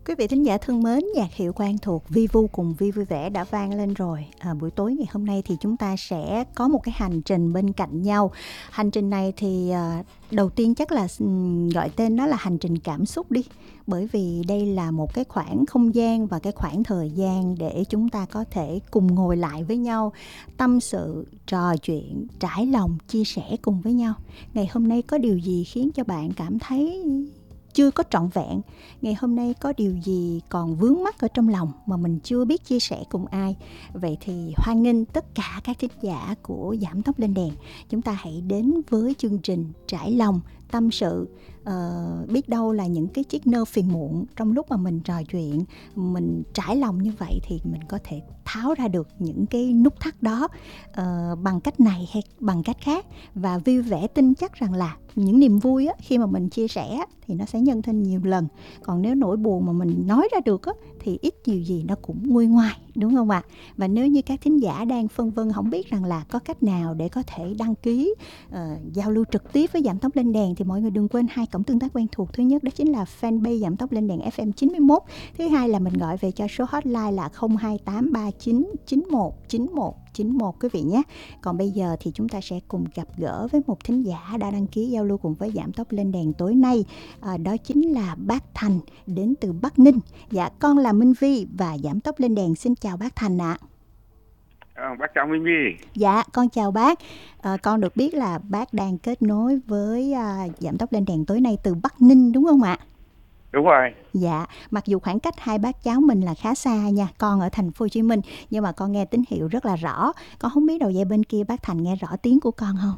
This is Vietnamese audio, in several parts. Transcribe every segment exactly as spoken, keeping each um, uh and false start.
Quý vị thính giả thân mến, nhạc hiệu quen thuộc Vi Vu cùng Vi Vui Vẻ đã vang lên rồi. À, buổi tối ngày hôm nay thì chúng ta sẽ có một cái hành trình bên cạnh nhau. Hành trình này thì à, đầu tiên chắc là um, gọi tên nó là hành trình cảm xúc đi. Bởi vì đây là một cái khoảng không gian và cái khoảng thời gian để chúng ta có thể cùng ngồi lại với nhau, tâm sự, trò chuyện, trải lòng, chia sẻ cùng với nhau. Ngày hôm nay có điều gì khiến cho bạn cảm thấy chưa có trọn vẹn? Ngày hôm nay có điều gì còn vướng mắc ở trong lòng mà mình chưa biết chia sẻ cùng ai? Vậy thì hoan nghênh tất cả các thính giả của Giảm Tốc Lên Đèn, chúng ta hãy đến với chương trình trải lòng, tâm sự. Uh, biết đâu là những cái chiếc nơ phiền muộn trong lúc mà mình trò chuyện, mình trải lòng như vậy thì mình có thể tháo ra được những cái nút thắt đó uh, bằng cách này hay bằng cách khác. Và Vui Vẻ tin chắc rằng là những niềm vui á, khi mà mình chia sẻ thì nó sẽ nhân thêm nhiều lần. Còn nếu nỗi buồn mà mình nói ra được á, thì ít nhiều gì nó cũng nguôi ngoai, đúng không ạ? Và nếu như các thính giả đang phân vân không biết rằng là có cách nào để có thể đăng ký uh, giao lưu trực tiếp với Giảm Tốc Lên Đèn, thì mọi người đừng quên hai cổng tương tác quen thuộc. Thứ nhất đó chính là fanpage Giảm Tốc Lên Đèn ép em chín mốt. Thứ hai là mình gọi về cho số hotline là không hai tám ba chín chín một chín một chín một quý vị nhé. Còn bây giờ thì chúng ta sẽ cùng gặp gỡ với một thính giả đã đăng ký giao lưu cùng với Giảm Tốc Lên Đèn tối nay. À, đó chính là bác Thành đến từ Bắc Ninh. Dạ, con là Minh Vi và Giảm Tốc Lên Đèn xin chào bác Thành ạ. À. À, bác chào Minh Vi. Dạ, con chào bác. À, con được biết là bác đang kết nối với à, Giảm Tốc Lên Đèn tối nay từ Bắc Ninh đúng không ạ? Đúng rồi. Dạ, mặc dù khoảng cách hai bác cháu mình là khá xa nha, con ở thành phố Hồ Chí Minh nhưng mà con nghe tín hiệu rất là rõ. Con không biết đầu dây bên kia bác Thành nghe rõ tiếng của con không?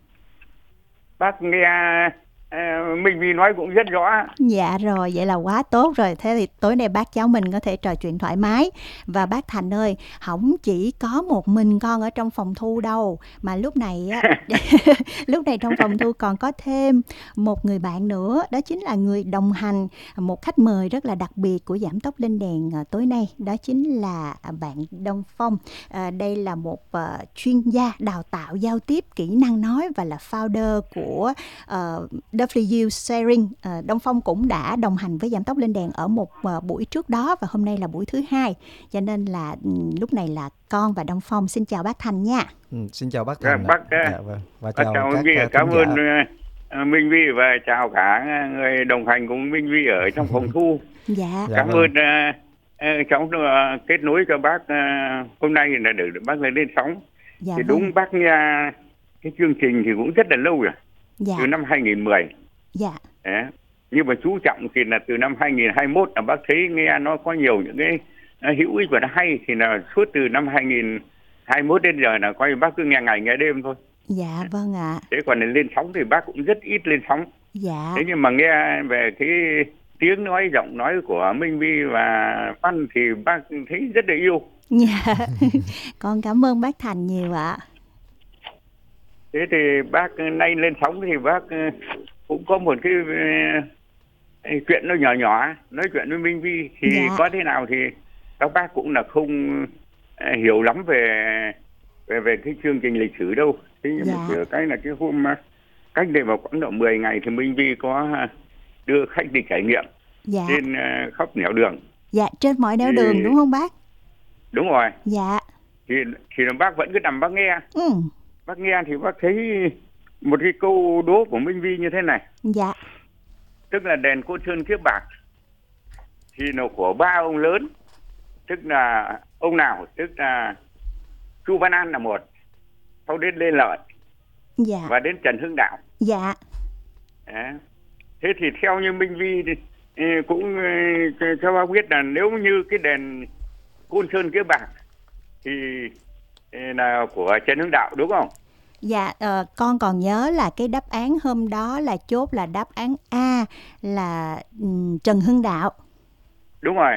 Bác nghe uh, Minh Vi nói cũng rất rõ. Dạ rồi, vậy là quá tốt rồi. Thế thì tối nay bác cháu mình có thể trò chuyện thoải mái. Và bác Thành ơi, không chỉ có một mình con ở trong phòng thu đâu, mà lúc này á lúc này trong phòng thu còn có thêm một người bạn nữa, đó chính là người đồng hành, một khách mời rất là đặc biệt của Giảm Tốc Lên Đèn tối nay, đó chính là bạn Đông Phong. À, đây là một uh, chuyên gia đào tạo giao tiếp, kỹ năng nói và là founder của uh, W Sharing. Uh, Đông Phong cũng đã đồng hành với Giảm Tốc Lên Đèn ở một uh, buổi trước đó và hôm nay là buổi thứ hai, cho nên là um, lúc này là con và Đông Phong xin chào bác Thành nha. Ừ, xin chào bác Thành. Bác, dạ, vâng. Và bác chào, chào các Minh Vi, cảm giả. ơn uh, Minh Vi và chào cả người đồng hành cùng Minh Vi ở trong phòng thu. Dạ. Cảm dạ, vâng. ơn uh, uh, cháu uh, kết nối cho bác uh, hôm nay là được bác lên lên sóng. Dạ, thì vâng. Đúng bác nghe cái chương trình thì cũng rất là lâu rồi. Dạ. Từ năm hai nghìn mười. Dạ. Đấy. Nhưng mà chú trọng thì là từ năm hai nghìn hai mươi mốt là bác thấy nghe nó có nhiều những cái hữu ích và nó hay, thì là suốt từ năm hai nghìn hai mươi mốt đến giờ là coi bác cứ nghe ngày nghe đêm thôi. Dạ vâng ạ. Thế còn lên sóng thì bác cũng rất ít lên sóng. Dạ. Thế nhưng mà nghe về cái tiếng nói, giọng nói của Minh Vi và Văn thì bác thấy rất là yêu. Dạ. Con cảm ơn bác Thành nhiều ạ. Thế thì bác nay lên sóng thì bác cũng có một cái chuyện nó nhỏ nhỏ nói chuyện với Minh Vi thì dạ. có thế nào thì các bác cũng là không hiểu lắm về về về cái chương trình lịch sử đâu. Thế nhưng dạ. mà chỉ cái là cái hôm cách đây vào khoảng độ mười ngày thì Minh Vi có đưa khách đi trải nghiệm dạ. trên khắp nẻo đường. Dạ, trên mọi nẻo thì... đường đúng không bác? Đúng rồi. Dạ. Thì thì là bác vẫn cứ nằm bác nghe. Ừ. Bác nghe thì bác thấy một cái câu đố của Minh Vi như thế này. Dạ. Tức là đèn Côn Sơn Kiếp Bạc thì là của ba ông lớn, tức là ông nào, tức là Chu Văn An là một, sau đến Lê Lợi, dạ. và đến Trần Hưng Đạo. Dạ. Đấy. Thế thì theo như Minh Vi thì cũng cho bác biết là nếu như cái đèn Côn Sơn Kiếp Bạc thì là của Trần Hưng Đạo đúng không? Dạ, uh, con còn nhớ là cái đáp án hôm đó là chốt là đáp án A là um, Trần Hưng Đạo. Đúng rồi.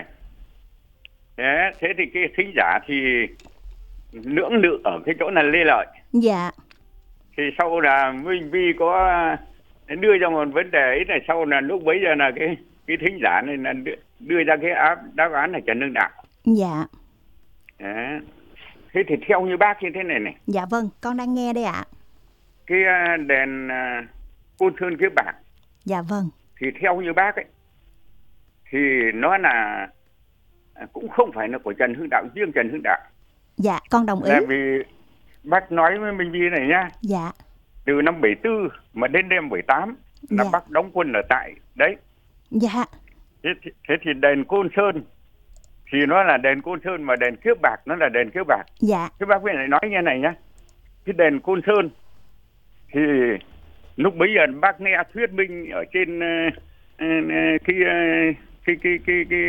Thế, thế thì cái thính giả thì lưỡng lự ở cái chỗ là Lê Lợi. Dạ. Thì sau là Minh Vi có đưa ra một vấn đề ấy là sau là lúc bấy giờ là cái cái thính giả này là đưa, đưa ra cái áp, đáp án là Trần Hưng Đạo. Dạ. Đấy. Thế thì theo như bác như thế này này. Dạ vâng, con đang nghe đây ạ. Cái đèn Côn Sơn Kiếp Bạc. Dạ vâng. Thì theo như bác ấy thì nó là cũng không phải là của Trần Hưng Đạo, riêng Trần Hưng Đạo. Dạ, con đồng ý. Là vì bác nói với Minh Vi này nhá. Dạ. Từ năm bảy tư mà đến đêm bảy tám là Dạ. bác đóng quân ở tại đấy. Dạ. Thế thì, thế thì đền Côn Sơn thì nó là đền Côn Sơn, mà đền Kiếp Bạc nó là đền Kiếp Bạc. Dạ. Thế bác lại nói như này nhá. Cái đền Côn Sơn thì lúc bấy giờ bác nghe thuyết minh ở trên uh, uh, cái, uh, cái cái cái cái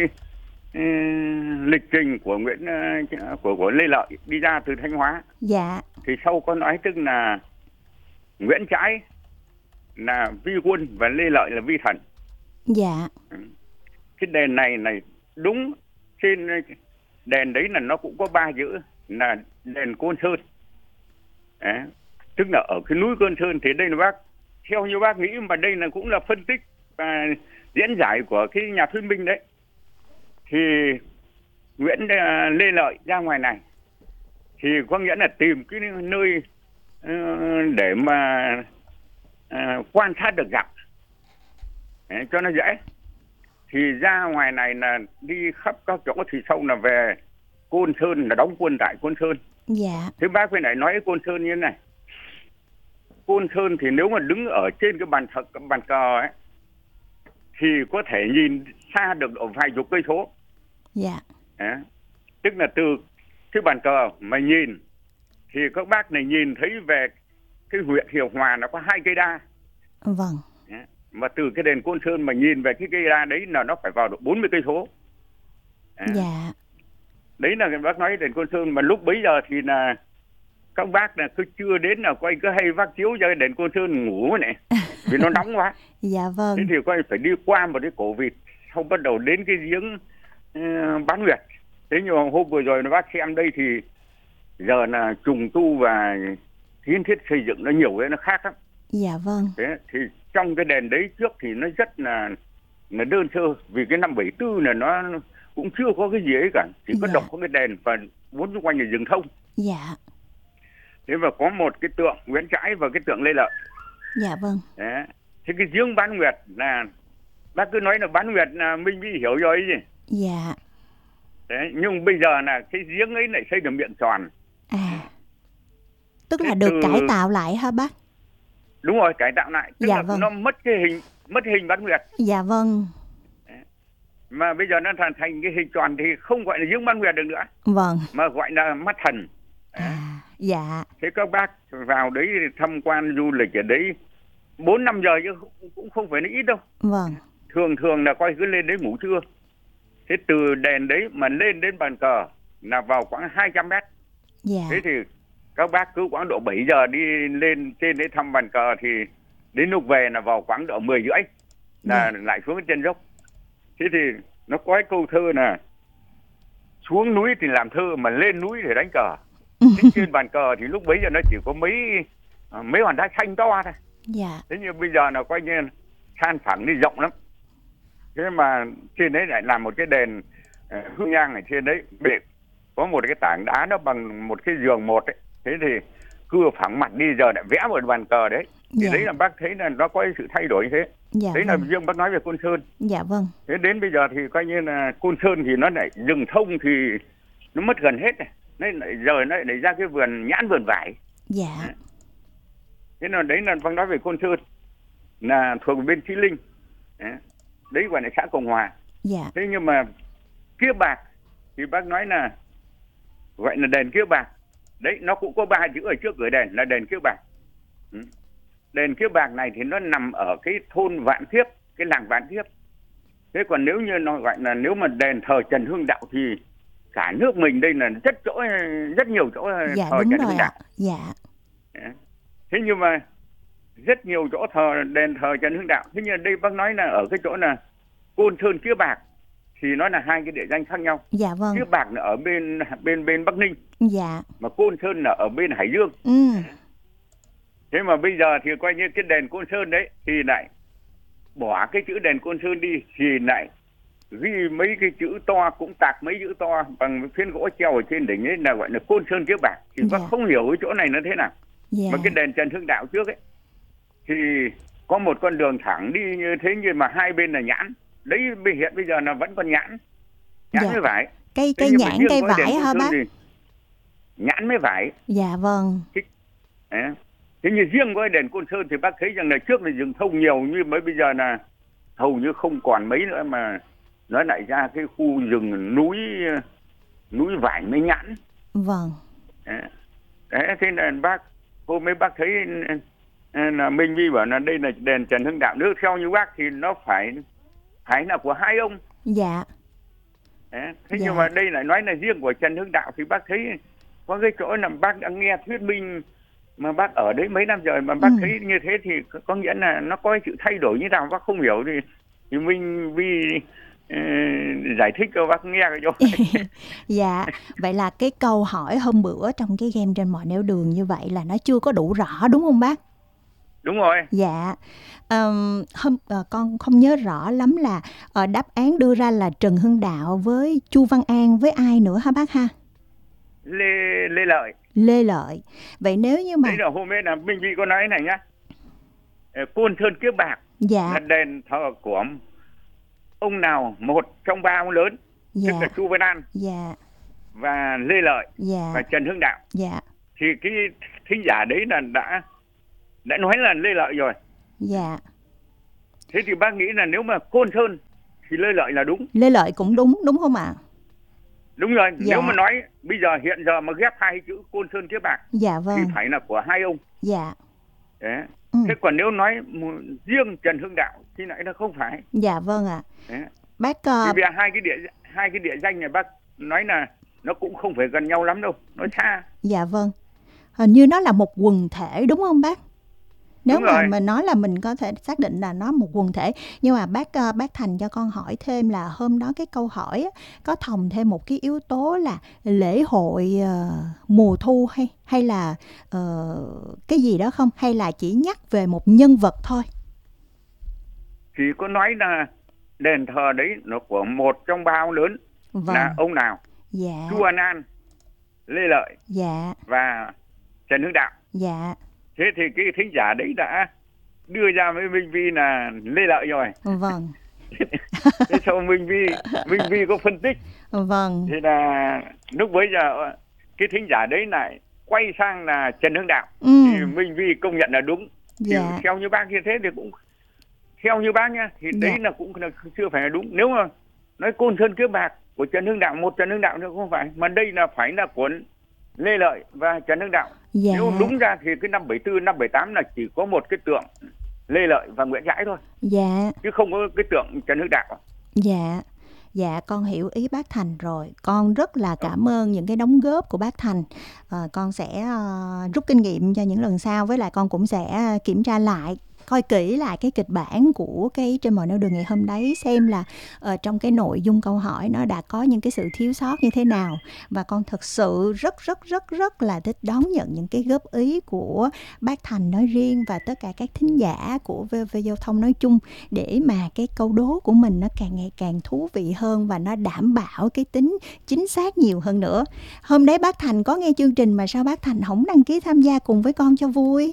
uh, lịch trình của Nguyễn uh, của của Lê Lợi đi ra từ Thanh Hóa. Dạ. Thì sau có nói tức là Nguyễn Trãi là vi quân và Lê Lợi là vi thần. Dạ. Cái đền này này đúng trên đền đấy là nó cũng có ba chữ là đền Côn Sơn. Đấy. Tức là ở cái núi Côn Sơn. Thì đây là bác, theo như bác nghĩ, mà đây là cũng là phân tích và diễn giải của cái nhà thuyết minh đấy, thì Nguyễn Lê Lợi ra ngoài này thì có nghĩa là tìm cái nơi uh, để mà uh, quan sát được giặc cho nó dễ. Thì ra ngoài này là đi khắp các chỗ, thì sau là về Côn Sơn, là đóng quân tại Côn Sơn. Dạ. Thế bác phải lại nói Côn Sơn như thế này. Côn Sơn thì nếu mà đứng ở trên cái bàn thờ, bàn cờ ấy, thì có thể nhìn xa được ở vài chục cây số. Dạ. À, tức là từ cái bàn cờ mà nhìn thì các bác này nhìn thấy về cái huyện Hiệp Hòa nó có hai cây đa. Vâng. À, mà từ cái đền Côn Sơn mà nhìn về cái cây đa đấy là nó phải vào được bốn mươi cây số. À, dạ. đấy là cái bác nói đền Côn Sơn. Mà lúc bấy giờ thì là các bác là cứ chưa đến là coi cứ hay vác chiếu cho đền Côn Sơn ngủ này, vì nó nóng quá. Dạ vâng. Thế thì coi phải đi qua một cái cổ vịt, xong bắt đầu đến cái giếng uh, Bán Nguyệt. Thế nhưng mà hôm vừa rồi nó bác xem đây thì giờ là trùng tu và kiến thiết xây dựng nó nhiều cái nó khác lắm. Dạ vâng. Thế thì trong cái đền đấy trước thì nó rất là là đơn sơ, vì cái năm bảy tư là nó cũng chưa có cái gì ấy cả, chỉ có dạ. độc có cái đền và bốn xung quanh là rừng thông. Dạ. Thế và có một cái tượng Nguyễn Trãi và cái tượng Lê Lợi. Dạ vâng. Đấy. Thế cái giếng Bán Nguyệt là bác cứ nói là Bán Nguyệt là Minh Vi hiểu rồi ấy gì. Dạ. Đấy, nhưng bây giờ là cái giếng ấy lại xây được miệng tròn. À, tức thế là được từ... cải tạo lại hả bác? Đúng rồi, cải tạo lại. Tức dạ là vâng. nó mất cái hình mất hình Bán Nguyệt. Dạ vâng. Đấy. Mà bây giờ nó thành thành cái hình tròn thì không gọi là giếng Bán Nguyệt được nữa. Vâng. Mà gọi là mắt thần. À, dạ. Thế các bác vào đấy tham quan du lịch ở đấy bốn năm giờ chứ cũng không phải là ít đâu. Vâng. Thường thường là coi cứ lên đấy ngủ trưa. Thế từ đền đấy mà lên đến bàn cờ là vào khoảng hai trăm mét. Dạ. Thế thì các bác cứ khoảng độ bảy giờ đi lên trên đấy thăm bàn cờ, thì đến lúc về là vào khoảng độ mười rưỡi là dạ. lại xuống cái chân dốc. Thế thì nó có cái câu thơ là xuống núi thì làm thơ mà lên núi thì đánh cờ. Thế trên bàn cờ thì lúc bấy giờ nó chỉ có mấy mấy hòn đá xanh to thôi. Dạ. Thế nhưng bây giờ là coi như san phẳng đi rộng lắm. Thế mà trên đấy lại làm một cái đền uh, hương nhang ở trên đấy, bị có một cái tảng đá nó bằng một cái giường một ấy. Thế thì cưa phẳng mặt đi, giờ lại vẽ một bàn cờ đấy. Thì dạ. đấy là bác thấy là nó có sự thay đổi như thế. Dạ đấy vâng. là riêng bác nói về Côn Sơn. Dạ vâng. Thế đến bây giờ thì coi như là Côn Sơn thì nó lại rừng thông thì nó mất gần hết này. Nên lại giờ nó lại ra cái vườn nhãn vườn vải. Dạ. Thế là đấy là bác nói về Côn Sơn là thuộc bên Chí Linh. Đấy gọi là xã Cộng Hòa. Dạ. Thế nhưng mà Kiếp Bạc thì bác nói là gọi là đền Kiếp Bạc. Đấy, nó cũng có ba chữ ở trước cửa đền là đền Kiếp Bạc. Ừ. Đền Kiếp Bạc này thì nó nằm ở cái thôn Vạn Kiếp, cái làng Vạn Kiếp. Thế còn nếu như nó gọi là nếu mà đền thờ Trần Hưng Đạo thì cả nước mình đây là rất chỗ rất nhiều chỗ dạ, thờ Trần Hưng Đạo. Dạ. Thế nhưng mà rất nhiều chỗ thờ đền thờ Trần Hưng Đạo. Thế nhưng đây bác nói là ở cái chỗ là Côn Sơn Kiếp Bạc thì nó là hai cái địa danh khác nhau. Dạ vâng. Kiếp Bạc là ở bên bên bên Bắc Ninh. Dạ. Mà Côn Sơn là ở bên Hải Dương. Ừ. Thế mà bây giờ thì coi như cái đền Côn Sơn đấy thì lại bỏ cái chữ đền Côn Sơn đi, thì lại ghi mấy cái chữ to, cũng tạc mấy chữ to bằng phiến gỗ treo ở trên đỉnh ấy là gọi là Côn Sơn Kiếp Bạc. Thì dạ. bác không hiểu cái chỗ này nó thế nào. Dạ. Mà cái đền Trần Hưng Đạo trước ấy thì có một con đường thẳng đi như thế, nhưng mà hai bên là nhãn. đấy hiện bây giờ là vẫn còn nhãn, nhãn Dạ. với vải. Cây Thế cây nhưng mà nhãn riêng cây có đền vải Côn hả Sơn bác? thì nhãn với vải. Dạ vâng. Đấy. Thế nhưng riêng với đền Côn Sơn thì bác thấy rằng là trước là rừng thông nhiều, như mới bây giờ là hầu như không còn mấy nữa, mà nó lại ra cái khu rừng núi núi vải với nhãn. Vâng. Đấy. Đấy, thế là bác hôm mấy bác thấy là Minh Vi bảo là đây là đền Trần Hưng Đạo, nước theo như bác thì nó phải phải là của hai ông. Dạ. Đấy. Thế Dạ. nhưng mà đây lại nói là riêng của Trần Hưng Đạo thì bác thấy có cái chỗ là bác đã nghe thuyết minh mà bác ở đấy mấy năm rồi mà bác Ừ. thấy như thế thì có nghĩa là nó có sự thay đổi như nào bác không hiểu, thì thì Minh Vi uh, giải thích cho bác nghe cái chỗ. Dạ, vậy là cái câu hỏi hôm bữa trong cái game Trên Mọi Nẻo Đường như vậy là nó chưa có đủ rõ đúng không bác? Đúng rồi. Dạ. Um, hôm uh, con không nhớ rõ lắm là uh, đáp án đưa ra là Trần Hưng Đạo với Chu Văn An với ai nữa hả bác ha? Lê Lê Lợi. Lê Lợi. Vậy nếu như mà đấy là hôm nay là Minh Vi có nói này nhá, Côn Sơn Kiếp Bạc dạ. là đền thờ của ông nào một trong ba ông lớn, Dạ. tức là Chu Văn An, Dạ. và Lê Lợi, Dạ. và Trần Hưng Đạo. Dạ. Thì cái thính giả đấy là đã đã nói là Lê Lợi rồi. Dạ. Thế thì bác nghĩ là nếu mà Côn Sơn thì Lê Lợi là đúng. Lê Lợi cũng đúng đúng không ạ? Đúng rồi. Dạ. Nếu mà nói bây giờ hiện giờ mà ghép hai chữ Côn Sơn Kiếp Bạc Dạ vâng. thì phải là của hai ông. Dạ. Đấy. Ừ. Thế còn nếu nói riêng Trần Hưng Đạo thì lại là không phải. Dạ vâng ạ. Đấy. Bác uh... Thì bây giờ hai cái địa hai cái địa danh này bác nói là nó cũng không phải gần nhau lắm đâu, nó xa. Dạ vâng. Hình như nó là một quần thể đúng không bác? Nếu đúng mà rồi. mình nói là mình có thể xác định là nó một quần thể. Nhưng mà bác uh, bác Thành cho con hỏi thêm là hôm đó cái câu hỏi á, có thòng thêm một cái yếu tố là lễ hội uh, mùa thu hay hay là uh, cái gì đó không? Hay là chỉ nhắc về một nhân vật thôi? Thì có nói là đền thờ đấy nó của một trong ba ông lớn. Vâng. Là ông nào? Dạ. Chu Văn An, Lê Lợi, dạ. và Trần Hưng Đạo. Dạ. Thế thì cái thính giả đấy đã đưa ra với Minh Vi là Lê Lợi rồi. Vâng. Thế sau Minh Vi Minh Vi có phân tích. Vâng. Thì là lúc bấy giờ cái thính giả đấy lại quay sang là Trần Hưng Đạo. Ừ. Thì Minh Vi công nhận là đúng. Dạ. Thì theo như bác như thế thì cũng theo như bác nha, thì đấy dạ. là cũng là chưa phải là đúng. Nếu mà nói Côn Sơn Kiếp Bạc của Trần Hưng Đạo, một Trần Hưng Đạo nữa không phải, mà đây là phải là của Lê Lợi và Trần Hưng Đạo. Dạ. Nếu đúng ra thì cái năm bảy tư, năm bảy tám là chỉ có một cái tượng Lê Lợi và Nguyễn Trãi thôi. Dạ. Chứ không có cái tượng Trần Hưng Đạo. Dạ. Dạ, con hiểu ý bác Thành rồi. Con rất là cảm ơn những cái đóng góp của bác Thành. À, con sẽ uh, rút kinh nghiệm cho những lần sau. Với lại con cũng sẽ kiểm tra lại, coi kỹ lại cái kịch bản của cái Trên Mọi Nẻo Đường ngày hôm đấy, xem là uh, trong cái nội dung câu hỏi nó đã có những cái sự thiếu sót như thế nào. Và con thật sự rất rất rất rất là thích đón nhận những cái góp ý của bác Thành nói riêng và tất cả các thính giả của vê o vê Giao thông nói chung, để mà cái câu đố của mình nó càng ngày càng thú vị hơn và nó đảm bảo cái tính chính xác nhiều hơn nữa. Hôm đấy bác Thành có nghe chương trình mà sao bác Thành không đăng ký tham gia cùng với con cho vui?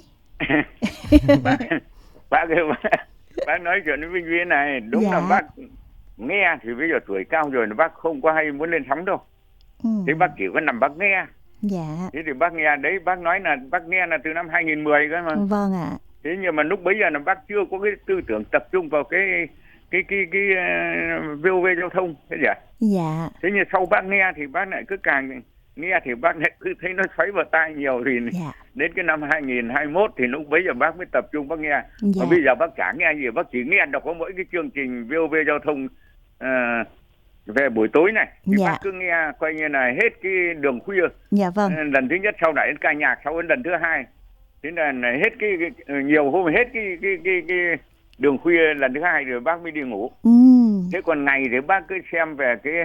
bác, bác, bác, bác nói chuyện với Minh Vi này, đúng dạ. là bác nghe thì bây giờ tuổi cao rồi, bác không có hay muốn lên sóng đâu. Ừ. Thế bác chỉ có nằm bác nghe. Dạ. Thế thì bác nghe đấy, bác nói là bác nghe là từ năm hai nghìn mười cơ mà. Vâng ạ. À. Thế nhưng mà lúc bấy giờ là bác chưa có cái tư tưởng tập trung vào cái cái cái cái, cái uh, vê o vê Giao thông, thế nhỉ? Dạ. Thế nhưng sau bác nghe thì bác lại cứ càng nghe thì bác lại cứ thấy nó xoáy vào tai nhiều, thì dạ. đến cái năm hai nghìn hai mươi mốt thì lúc bấy giờ bác mới tập trung bác nghe. Dạ. Và bây giờ bác chả nghe gì, bác chỉ nghe được có mỗi cái chương trình vê o vê Giao thông uh, về buổi tối này. Thì dạ. bác cứ nghe coi như là hết cái đường khuya. Dạ vâng. Lần thứ nhất, sau này đến ca nhạc, sau đến lần thứ hai. Thế là hết cái, cái nhiều hôm hết cái cái cái cái đường khuya lần thứ hai rồi bác mới đi ngủ. Ừ. Thế còn ngày thì bác cứ xem về cái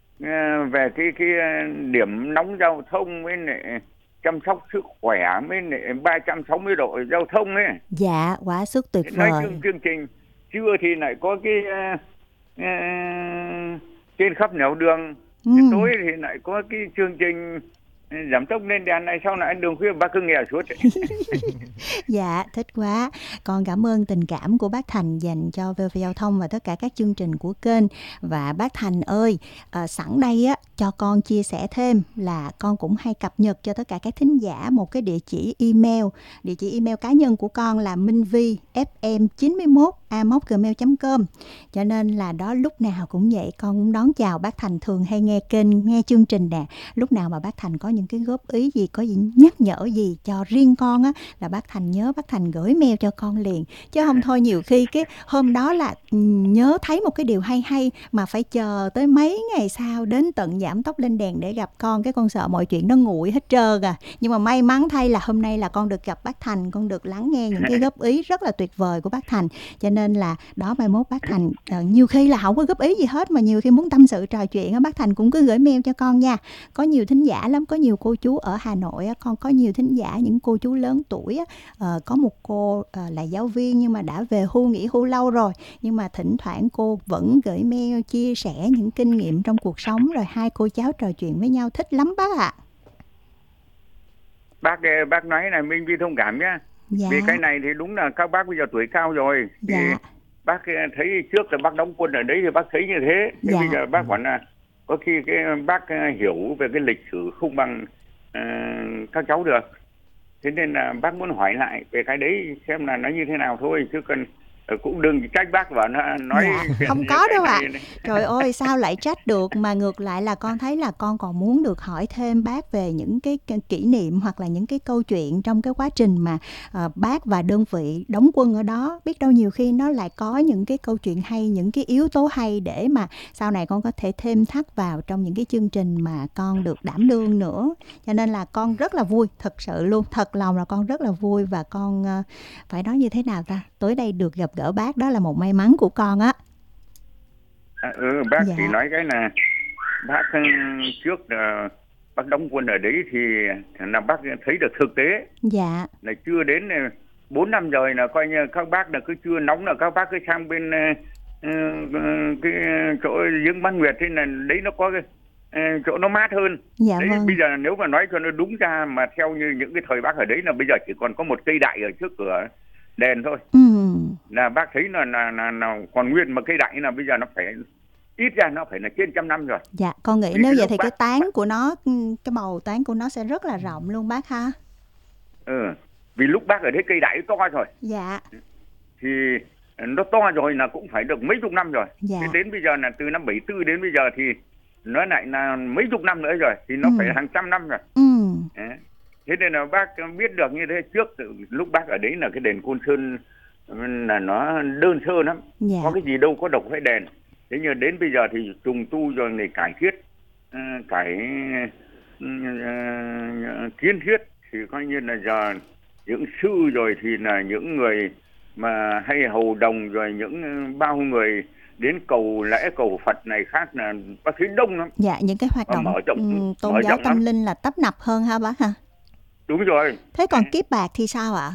về cái cái điểm nóng giao thông với lại chăm sóc sức khỏe với lại ba trăm sáu mươi độ giao thông ấy. Dạ, quá sức tuyệt vời. Nói chương, chương trình trưa thì lại có cái uh, uh, trên khắp nẻo đường. Ừ. Tối thì lại có cái chương trình giảm tốc lên đèn này, sau này đường khuya bác cứ nghe suốt. Dạ, thích quá. Con cảm ơn tình cảm của bác Thành dành cho vê o vê Giao thông và tất cả các chương trình của kênh. Và bác Thành ơi, à, sẵn đây á cho con chia sẻ thêm là con cũng hay cập nhật cho tất cả các thính giả một cái địa chỉ email. Địa chỉ email cá nhân của con là minhvi f m chín mốt a còng gmail chấm com. Cho nên là đó, lúc nào cũng vậy, con cũng đón chào bác Thành. Thường hay nghe kênh, nghe chương trình nè. Lúc nào mà bác Thành có những cái góp ý gì, có gì nhắc nhở gì cho riêng con á, là bác Thành nhớ bác Thành gửi mail cho con liền. Chứ không thôi nhiều khi cái hôm đó là nhớ thấy một cái điều hay hay mà phải chờ tới mấy ngày sau đến tận giảm tốc lên đèn để gặp con, cái con sợ mọi chuyện nó nguội hết trơn à. Nhưng mà may mắn thay là hôm nay là con được gặp bác Thành, con được lắng nghe những cái góp ý rất là tuyệt vời của bác Thành. Cho nên là đó, mai mốt bác Thành uh, nhiều khi là không có góp ý gì hết, mà nhiều khi muốn tâm sự trò chuyện á, bác Thành cũng cứ gửi mail cho con nha. Có nhiều thính giả lắm, có nhiều cô chú ở Hà Nội á, con có nhiều thính giả, những cô chú lớn tuổi á, uh, có một cô uh, là giáo viên nhưng mà đã về hưu, nghỉ hưu lâu rồi, nhưng mà thỉnh thoảng cô vẫn gửi mail chia sẻ những kinh nghiệm trong cuộc sống, rồi hai cô cháu trò chuyện với nhau, thích lắm bác ạ. À. Bác bác nói là Minh Vi thông cảm nhá. Dạ. Vì cái này thì đúng là các bác bây giờ tuổi cao rồi. Thì dạ. Bác thấy trước là bác đóng quân ở đấy thì bác thấy như thế. Thế dạ. bây giờ bác bảo là có khi cái bác hiểu về cái lịch sử không bằng uh, các cháu được. Thế nên là bác muốn hỏi lại về cái đấy xem là nó như thế nào thôi, chứ cần cũng đừng trách bác và nói dạ, không có đâu ạ. À. Trời ơi, sao lại trách được, mà ngược lại là con thấy là con còn muốn được hỏi thêm bác về những cái kỷ niệm hoặc là những cái câu chuyện trong cái quá trình mà uh, bác và đơn vị đóng quân ở đó. Biết đâu nhiều khi nó lại có những cái câu chuyện hay, những cái yếu tố hay để mà sau này con có thể thêm thắt vào trong những cái chương trình mà con được đảm đương nữa. Cho nên là con rất là vui, thật sự luôn, thật lòng là con rất là vui. Và con uh, phải nói như thế nào ta, tới đây được gặp gỡ bác đó là một may mắn của con á. À, ừ, bác dạ. thì nói cái là bác trước là bác đóng quân ở đấy thì là bác thấy được thực tế. Dạ. Là chưa đến bốn năm rồi là coi như các bác là cứ chưa nóng là các bác cứ sang bên uh, cái chỗ giếng Bán Nguyệt, thế là đấy nó có cái uh, chỗ nó mát hơn. Dạ, đấy vâng. Bây giờ nếu mà nói cho nó đúng ra mà theo như những cái thời bác ở đấy là bây giờ chỉ còn có một cây đại ở trước cửa đèn thôi. Ừ. Là bác thấy là, là, là, là còn nguyên mà cây đại là bây giờ nó phải ít ra nó phải là trên trăm năm rồi. Dạ, con nghĩ vì nếu cái vậy thì bác, cái tán bác... của nó, cái bầu tán của nó sẽ rất là rộng luôn bác ha. Ừ, vì lúc bác ở đấy cây đại to rồi. Dạ. Thì nó to rồi là cũng phải được mấy chục năm rồi. Dạ. Thế đến bây giờ là từ năm bảy tư đến bây giờ thì nó lại là mấy chục năm nữa rồi, thì nó ừ. phải hàng trăm năm rồi. Ừ. Đấy. Thế nên là bác biết được như thế. Trước lúc bác ở đấy là cái đền Côn Sơn là nó đơn sơ lắm. Dạ. Có cái gì đâu có độc hay đèn. Thế nhưng đến bây giờ thì trùng tu rồi này cải thiết, uh, cải uh, uh, kiến thiết, thì coi như là giờ những sư rồi thì là những người mà hay hầu đồng, rồi những bao người đến cầu lễ cầu Phật này khác là bác thấy đông lắm. Dạ, những cái hoạt động rộng, tôn giáo tâm lắm. Linh là tấp nập hơn ha bác ha. Đúng rồi. Thế còn Kiếp Bạc thì sao ạ?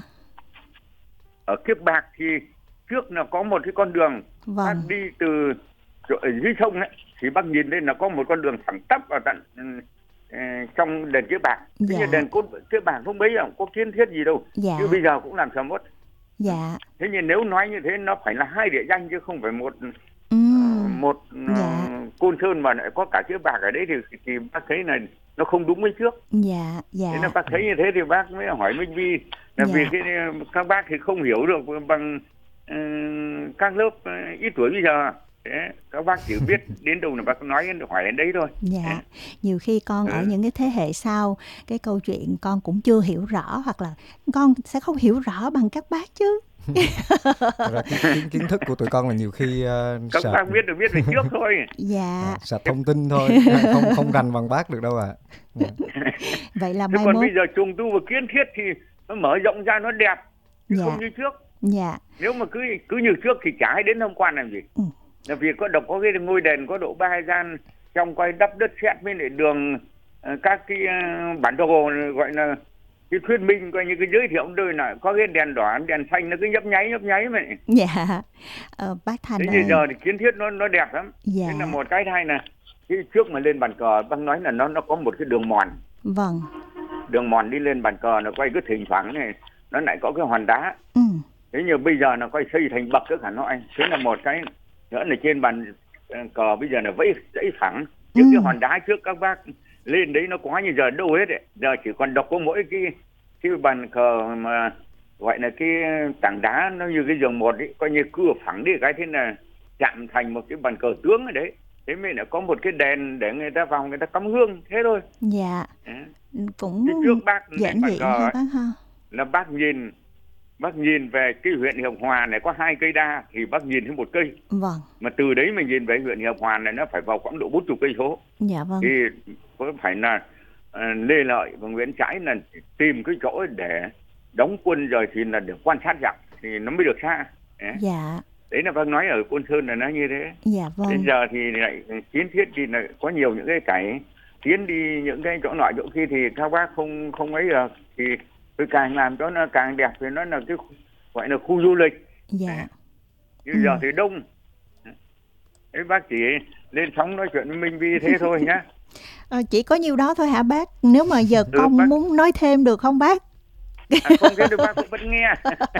Ở Kiếp Bạc thì trước là có một cái con đường, vâng. Bác đi từ dưới sông ấy, thì bác nhìn lên là có một con đường thẳng tắp vào tận uh, trong đền Kiếp Bạc. Dạ. Thế đền Kiếp Bạc không mấy không có kiến thiết gì đâu. Dạ. Chứ bây giờ cũng làm sao mất. Dạ. Thế nhưng nếu nói như thế nó phải là hai địa danh chứ không phải một ừ. uh, một dạ. uh, Côn Sơn mà lại có cả Kiếp Bạc ở đấy thì thì bác thấy là nó không đúng với trước. Dạ, dạ. Thế nên bác thấy như thế thì bác mới hỏi Minh Vi là dạ. vì cái, các bác thì không hiểu được bằng uh, các lớp uh, ít tuổi bây giờ. Thế, các bác chỉ biết đến đâu là bác nói hỏi đến đấy thôi. Dạ, à. Nhiều khi con ừ. ở những cái thế hệ sau, cái câu chuyện con cũng chưa hiểu rõ, hoặc là con sẽ không hiểu rõ bằng các bác chứ. Ra kiến, kiến, kiến thức của tụi con là nhiều khi uh, các sạch... bác biết được biết về trước thôi. Dạ. À, sạch thông tin thôi, không không rành bằng bác được đâu ạ. À. Dạ. Vậy là mai mai còn mốt... bây giờ trùng tu và kiến thiết thì nó mở rộng ra nó đẹp, dạ. không như trước. Dạ. Nếu mà cứ cứ như trước thì chả ai đến tham quan làm gì. Ừ. Là vì có độc có cái ngôi đền có độ ba gian, trong quay đắp đất sét với lại đường uh, các cái uh, bản đồ gọi là cái thuyết minh, coi như cái giới thiệu đời là có cái đèn đỏ đèn xanh nó cứ nhấp nháy nhấp nháy mà. Dạ. Ờ, bác Thành thế ơi. giờ thì kiến thiết nó nó đẹp lắm. Dạ. Thế là một cái hai là cái trước mà lên bàn cờ bác nói là nó nó có một cái đường mòn. Vâng. Đường mòn đi lên bàn cờ nó quay cứ thỉnh thoảng này nó lại có cái hòn đá. Ừ. Thế nhưng bây giờ nó quay xây thành bậc các hả nó anh. Thế là một cái nữa là trên bàn cờ bây giờ là vẫy dãy thẳng. Những ừ. cái hòn đá trước các bác lên đấy nó có như giờ đâu hết đấy. Giờ chỉ còn độc có mỗi cái cái bàn cờ mà gọi là cái tảng đá nó như cái giường một ấy, coi như cưa phẳng đi cái thế là chạm thành một cái bàn cờ tướng ở đấy. Thế mới lại có một cái đèn để người ta vào người ta cắm hương thế thôi. Dạ. À. Cũng trước bác giản dị ha bác ha. Là bác nhìn bác nhìn về cái huyện Hiệp Hòa này có hai cây đa thì bác nhìn thấy một cây. Vâng. Mà từ đấy mình nhìn về huyện Hiệp Hòa này nó phải vào khoảng độ bốn mươi cây số. Dạ vâng. Thì có phải là uh, Lê Lợi và Nguyễn Trãi là tìm cái chỗ để đóng quân rồi thì là để quan sát giặc thì nó mới được xa. Yeah. Dạ. Đấy là bác nói ở Côn Sơn là nó như thế. Dạ vâng. Bây giờ thì lại kiến thiết thì là có nhiều những cái cải tiến đi những cái chỗ nọ chỗ kia thì các bác không không ấy được thì tôi càng làm cho nó càng đẹp thì nó là cái gọi là khu du lịch. Dạ. Như ừ. giờ thì đông. Đấy bác chỉ lên sóng nói chuyện với Minh Vi thế thôi nhá. À, chỉ có nhiêu đó thôi hả bác? Nếu mà giờ ừ, con bác... muốn nói thêm được không bác? À, không thế được bác cũng vẫn nghe.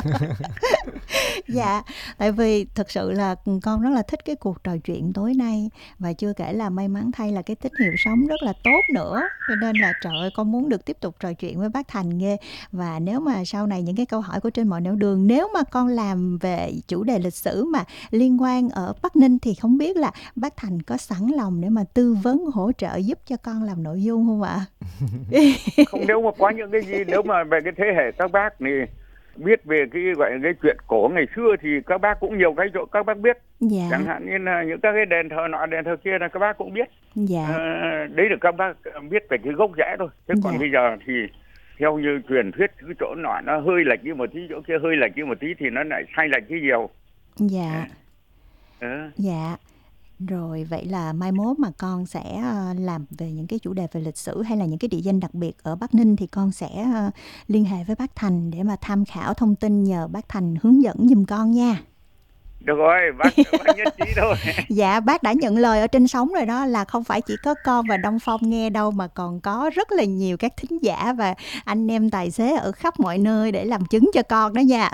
Dạ, tại vì thực sự là con rất là thích cái cuộc trò chuyện tối nay. Và chưa kể là may mắn thay là cái tín hiệu sóng rất là tốt nữa. Cho nên là trời ơi con muốn được tiếp tục trò chuyện với bác Thành ghê. Và nếu mà sau này những cái câu hỏi của Trên Mọi Nẻo Đường, nếu mà con làm về chủ đề lịch sử mà liên quan ở Bắc Ninh thì không biết là bác Thành có sẵn lòng để mà tư vấn hỗ trợ giúp cho con làm nội dung không ạ? Không, nếu mà có những cái gì, nếu mà về cái thế hệ các bác thì biết về cái gọi là cái chuyện cổ ngày xưa thì các bác cũng nhiều cái chỗ các bác biết. Dạ. Chẳng hạn như là những các cái đền thờ nọ đền thờ kia là các bác cũng biết. Dạ. À, đấy là các bác biết về cái gốc rễ thôi. Thế còn dạ. bây giờ thì theo như truyền thuyết cái chỗ nọ nó hơi lệch như một tí, chỗ kia hơi lệch như một tí thì nó lại sai lệch chứ nhiều. Dạ. À. Dạ. Rồi vậy là mai mốt mà con sẽ làm về những cái chủ đề về lịch sử hay là những cái địa danh đặc biệt ở Bắc Ninh thì con sẽ liên hệ với bác Thành để mà tham khảo thông tin, nhờ bác Thành hướng dẫn giùm con nha. Được rồi, bác, bác nhất trí thôi. Dạ, bác đã nhận lời ở trên sóng rồi đó, là không phải chỉ có con và Đông Phong nghe đâu mà còn có rất là nhiều các thính giả và anh em tài xế ở khắp mọi nơi để làm chứng cho con đó nha.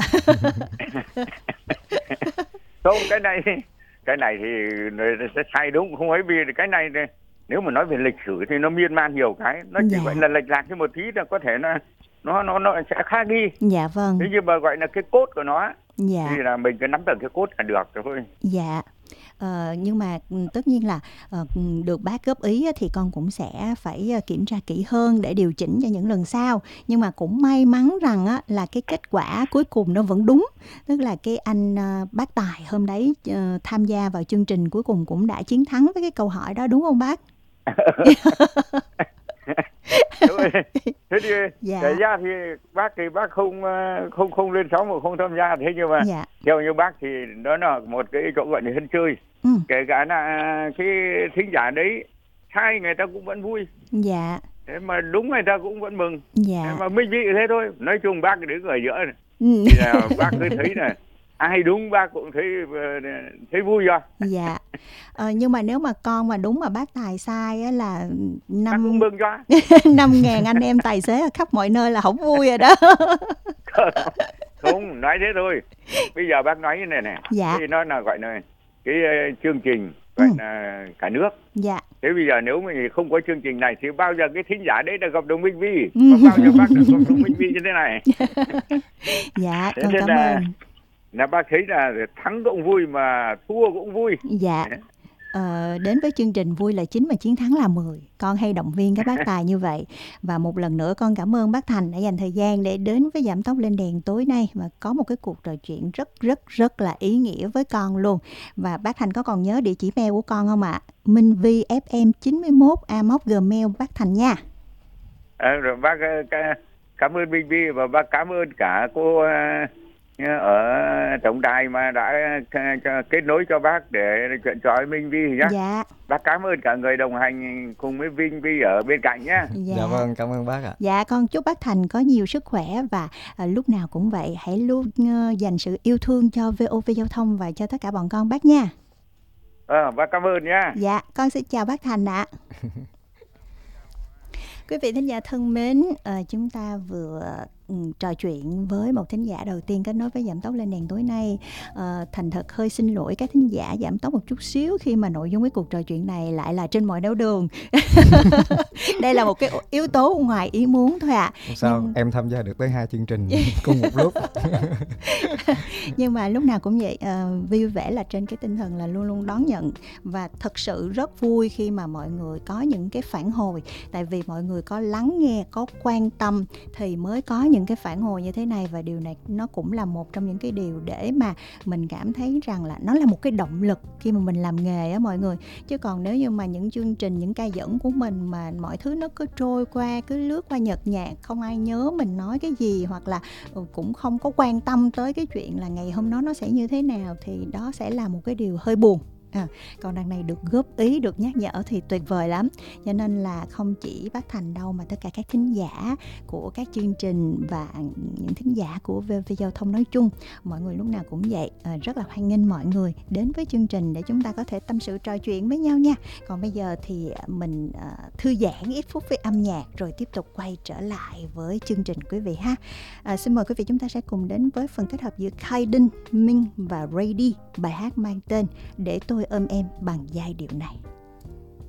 Không, cái này cái này thì sẽ sai đúng, không ấy vì cái này nếu mà nói về lịch sử thì nó miên man nhiều cái, nó chỉ dạ. gọi là lệch lạc thêm một tí là có thể là nó nó nó sẽ khác đi. Dạ vâng. Thế nhưng mà gọi là cái cốt của nó dạ. thì là mình cứ nắm được cái cốt là được thôi. Dạ. Ờ, nhưng mà tất nhiên là uh, được bác góp ý thì con cũng sẽ phải kiểm tra kỹ hơn để điều chỉnh cho những lần sau. Nhưng mà cũng may mắn rằng á, là cái kết quả cuối cùng nó vẫn đúng. Tức là cái anh uh, bác Tài hôm đấy uh, tham gia vào chương trình cuối cùng cũng đã chiến thắng với cái câu hỏi đó, đúng không bác? Thế thì dạ. Để ra thì bác thì bác không không không lên sóng mà không tham gia, thế nhưng mà dạ. theo như bác thì đó là một cái chỗ gọi là sân chơi. Ừ. Kể cả là cái thính giả đấy sai người ta cũng vẫn vui. Dạ. Thế mà đúng người ta cũng vẫn mừng. Dạ. Thế mà minh vị thế thôi. Nói chung bác đứng ở giữa này. Ừ. Thì là bác cứ thấy là ai đúng bác cũng thấy thấy vui rồi. Dạ. Ờ, nhưng mà nếu mà con mà đúng mà bác Tài sai á là năm cũng mừng cho. năm ngàn anh em tài xế ở khắp mọi nơi là không vui rồi đó. Không, nói thế thôi. Bây giờ bác nói như này này. Dạ. Thì nó là gọi là cái uh, chương trình gọi ừ. là cả nước. Dạ. Thế bây giờ nếu mà không có chương trình này thì bao giờ cái thính giả đấy đã gặp được Minh Vi? Ừ. Bao giờ bác được gặp được Minh Vi như thế này? Dạ, thế con cảm là, ơn. Là bác thấy là thắng cũng vui mà thua cũng vui. Dạ. Ờ, đến với chương trình vui là chín mà chiến thắng là mười. Con hay động viên các bác Tài như vậy. Và một lần nữa con cảm ơn bác Thành đã dành thời gian để đến với Giảm Tốc Lên Đèn tối nay và có một cái cuộc trò chuyện rất rất rất là ý nghĩa với con luôn. Và bác Thành có còn nhớ địa chỉ mail của con không ạ? Minh Vi ép em chín mốt a móc gmail bác Thành nha. À, rồi bác cảm ơn Minh Vi và bác cảm ơn cả cô ở tổng đài mà đã kết nối cho bác để chuyện trò với Minh Vi nhé. Dạ. Bác cảm ơn cả người đồng hành cùng với Vinh Vi ở bên cạnh nhé. Dạ. Dạ vâng, cảm ơn bác ạ. Dạ, con chúc bác Thành có nhiều sức khỏe và à, lúc nào cũng vậy, hãy luôn uh, dành sự yêu thương cho vê o vê Giao thông và cho tất cả bọn con bác nha. Ờ, bác cảm ơn nha. Dạ, con xin chào bác Thành ạ. Quý vị thính giả thân mến, à, chúng ta vừa ừ, trò chuyện với một thính giả đầu tiên kết nối với Giảm Tốc Lên Đèn tối nay. À, thành thật hơi xin lỗi các thính giả giảm tốc một chút xíu khi mà nội dung cái cuộc trò chuyện này lại là trên mọi nẻo đường. Đây là một cái yếu tố ngoài ý muốn thôi ạ. À. Sao Nhưng... em tham gia được tới hai chương trình cùng một lúc. Nhưng mà lúc nào cũng vậy, uh, vui vẻ là trên cái tinh thần là luôn luôn đón nhận, và thật sự rất vui khi mà mọi người có những cái phản hồi, tại vì mọi người có lắng nghe, có quan tâm thì mới có những cái phản hồi như thế này, và điều này nó cũng là một trong những cái điều để mà mình cảm thấy rằng là nó là một cái động lực khi mà mình làm nghề á mọi người. Chứ còn nếu như mà những chương trình, những ca dẫn của mình mà mọi thứ nó cứ trôi qua, cứ lướt qua nhợt nhạt, không ai nhớ mình nói cái gì, hoặc là cũng không có quan tâm tới cái chuyện là ngày hôm đó nó sẽ như thế nào, thì đó sẽ là một cái điều hơi buồn. À, còn đằng này được góp ý, được nhắc nhở thì tuyệt vời lắm. Cho nên là không chỉ bác Thành đâu mà tất cả các thính giả của các chương trình và những thính giả của vê vê Giao thông nói chung, mọi người lúc nào cũng vậy. À, rất là hoan nghênh mọi người đến với chương trình để chúng ta có thể tâm sự trò chuyện với nhau nha. Còn bây giờ thì mình à, thư giãn ít phút với âm nhạc rồi tiếp tục quay trở lại với chương trình quý vị ha. À, xin mời quý vị chúng ta sẽ cùng đến với phần kết hợp giữa Kaiden, Minh và Rady, bài hát mang tên Để Tôi Ôm Em Bằng Giai Điệu Này.